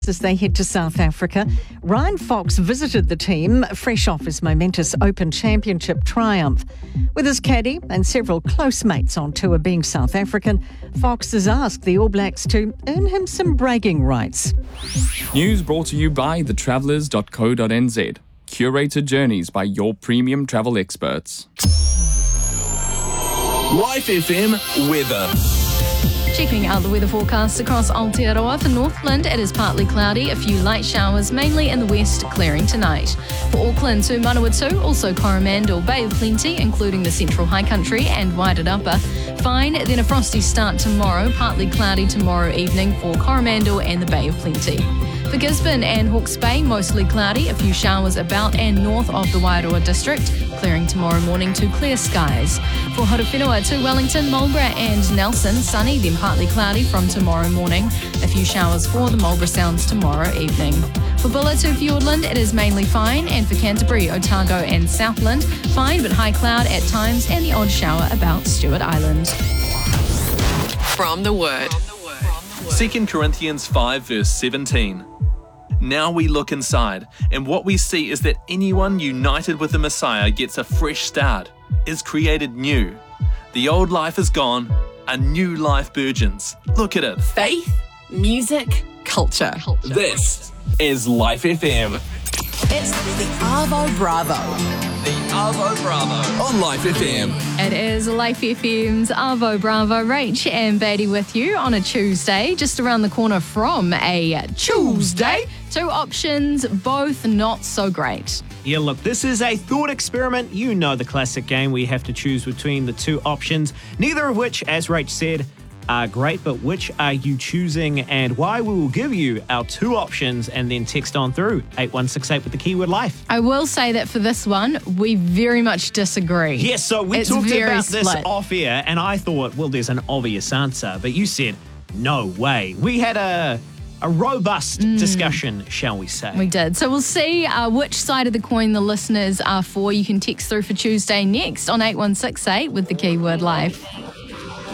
As they head to South Africa, Ryan Fox visited the team fresh off his momentous Open Championship triumph. With his caddy and several close mates on tour being South African, Fox has asked the All Blacks to earn him some bragging rights. News brought to you by thetravellers.co.nz. Curated journeys by your premium travel experts. Life FM weather. Checking out the weather forecast across Aotearoa. For Northland, it is partly cloudy, a few light showers, mainly in the west, clearing tonight. For Auckland to Manawatu, also Coromandel, Bay of Plenty, including the Central High Country and Wairarapa. Fine, then a frosty start tomorrow, partly cloudy tomorrow evening for Coromandel and the Bay of Plenty. For Gisborne and Hawke's Bay, mostly cloudy, a few showers about and north of the Wairoa district, clearing tomorrow morning to clear skies. For Horowhenua to Wellington, Marlborough and Nelson, sunny, then partly cloudy from tomorrow morning, a few showers for the Marlborough Sounds tomorrow evening. For Bulla to Fiordland, it is mainly fine, and for Canterbury, Otago and Southland, fine but high cloud at times and the odd shower about Stewart Island. From the Word. 2 Corinthians 5 verse 17. Now we look inside, and what we see is that anyone united with the Messiah gets a fresh start, is created new. The old life is gone, a new life burgeons. Look at it. Faith, music, culture. This is Life FM. It's the Arvo Bravo. The Arvo Bravo on Life FM. It is Life FM's Arvo Bravo. Rach and Beatty with you on a Tuesday, just around the corner from a Tuesday. Two options, both not so great. Yeah, look, this is a thought experiment. You know the classic game where you have to choose between the two options, neither of which, as Rach said, are great, but which are you choosing and why? We will give you our two options and then text on through 8168 with the keyword life. I will say that for this one, we very much disagree. Yes, so we It's talked very about this split. off air and I thought, well, there's an obvious answer, but you said, no way. We had a robust discussion, shall we say. We did. So we'll see which side of the coin the listeners are for. You can text through for Tuesday next on 8168 with the keyword life.